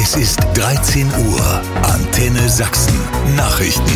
Es ist 13 Uhr. Antenne Sachsen. Nachrichten.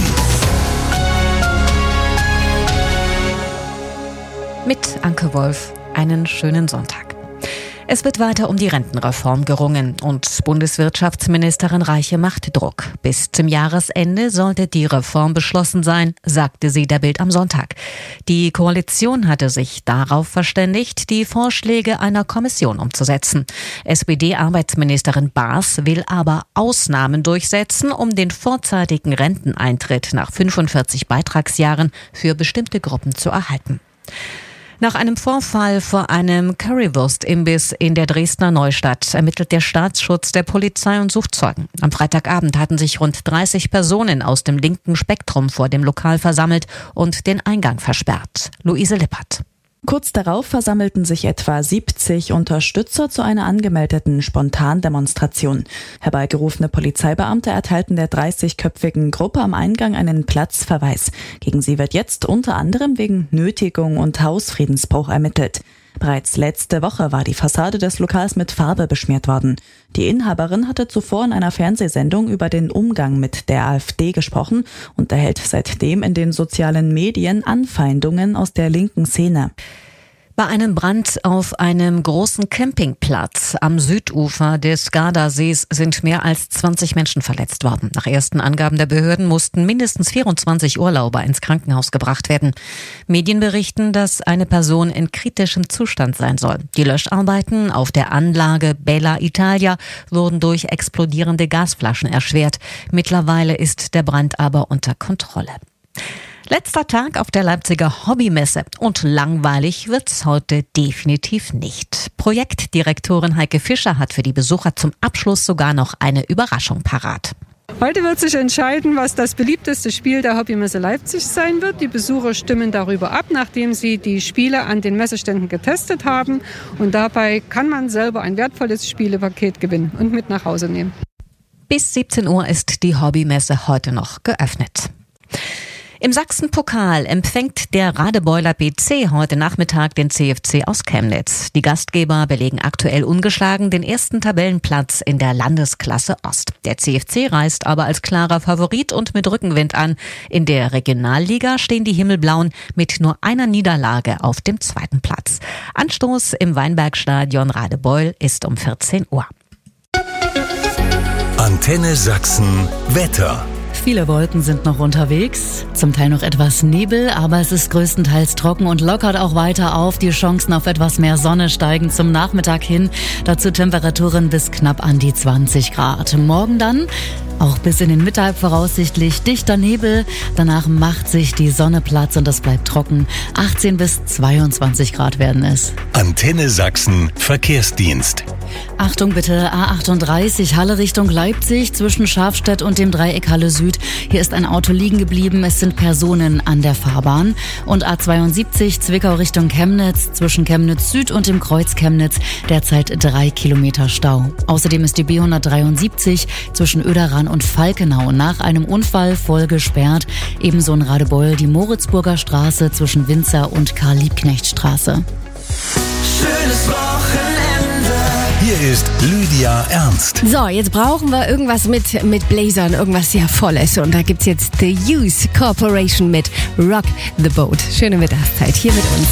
Mit Anke Wolf. Einen schönen Sonntag. Es wird weiter um die Rentenreform gerungen und Bundeswirtschaftsministerin Reiche macht Druck. Bis zum Jahresende sollte die Reform beschlossen sein, sagte sie der Bild am Sonntag. Die Koalition hatte sich darauf verständigt, die Vorschläge einer Kommission umzusetzen. SPD-Arbeitsministerin Baas will aber Ausnahmen durchsetzen, um den vorzeitigen Renteneintritt nach 45 Beitragsjahren für bestimmte Gruppen zu erhalten. Nach einem Vorfall vor einem Currywurst-Imbiss in der Dresdner Neustadt ermittelt der Staatsschutz der Polizei und sucht Zeugen. Am Freitagabend hatten sich rund 30 Personen aus dem linken Spektrum vor dem Lokal versammelt und den Eingang versperrt. Luise Lippert. Kurz darauf versammelten sich etwa 70 Unterstützer zu einer angemeldeten Spontandemonstration. Herbeigerufene Polizeibeamte erteilten der 30-köpfigen Gruppe am Eingang einen Platzverweis. Gegen sie wird jetzt unter anderem wegen Nötigung und Hausfriedensbruch ermittelt. Bereits letzte Woche war die Fassade des Lokals mit Farbe beschmiert worden. Die Inhaberin hatte zuvor in einer Fernsehsendung über den Umgang mit der AfD gesprochen und erhält seitdem in den sozialen Medien Anfeindungen aus der linken Szene. Bei einem Brand auf einem großen Campingplatz am Südufer des Gardasees sind mehr als 20 Menschen verletzt worden. Nach ersten Angaben der Behörden mussten mindestens 24 Urlauber ins Krankenhaus gebracht werden. Medien berichten, dass eine Person in kritischem Zustand sein soll. Die Löscharbeiten auf der Anlage Bella Italia wurden durch explodierende Gasflaschen erschwert. Mittlerweile ist der Brand aber unter Kontrolle. Letzter Tag auf der Leipziger Hobbymesse und langweilig wird's heute definitiv nicht. Projektdirektorin Heike Fischer hat für die Besucher zum Abschluss sogar noch eine Überraschung parat. Heute wird sich entscheiden, was das beliebteste Spiel der Hobbymesse Leipzig sein wird. Die Besucher stimmen darüber ab, nachdem sie die Spiele an den Messeständen getestet haben. Und dabei kann man selber ein wertvolles Spielepaket gewinnen und mit nach Hause nehmen. Bis 17 Uhr ist die Hobbymesse heute noch geöffnet. Im Sachsenpokal empfängt der Radebeuler BC heute Nachmittag den CFC aus Chemnitz. Die Gastgeber belegen aktuell ungeschlagen den ersten Tabellenplatz in der Landesklasse Ost. Der CFC reist aber als klarer Favorit und mit Rückenwind an. In der Regionalliga stehen die Himmelblauen mit nur einer Niederlage auf dem zweiten Platz. Anstoß im Weinbergstadion Radebeul ist um 14 Uhr. Antenne Sachsen Wetter. Viele Wolken sind noch unterwegs, zum Teil noch etwas Nebel, aber es ist größtenteils trocken und lockert auch weiter auf. Die Chancen auf etwas mehr Sonne steigen zum Nachmittag hin. Dazu Temperaturen bis knapp an die 20 Grad. Morgen dann auch bis in den Mittag voraussichtlich dichter Nebel. Danach macht sich die Sonne Platz und es bleibt trocken. 18 bis 22 Grad werden es. Antenne Sachsen Verkehrsdienst. Achtung bitte, A38 Halle Richtung Leipzig zwischen Schafstedt und dem Dreieck Halle Süd. Hier ist ein Auto liegen geblieben, es sind Personen an der Fahrbahn. Und A72 Zwickau Richtung Chemnitz zwischen Chemnitz Süd und dem Kreuz Chemnitz derzeit 3 Kilometer Stau. Außerdem ist die B173 zwischen Oederan und Falkenau nach einem Unfall voll gesperrt. Ebenso in Radebeul die Moritzburger Straße zwischen Winzer und Karl-Liebknecht-Straße. Schönes Wochenende. Hier ist Lydia Ernst. So, jetzt brauchen wir irgendwas mit Blazern, irgendwas sehr Volles. Und da gibt's jetzt The Youth Corporation mit Rock the Boat. Schöne Mittagszeit hier mit uns.